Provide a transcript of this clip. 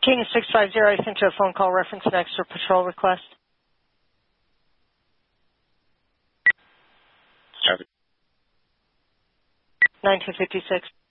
King 650, I sent you a phone call reference an extra patrol request. 9256.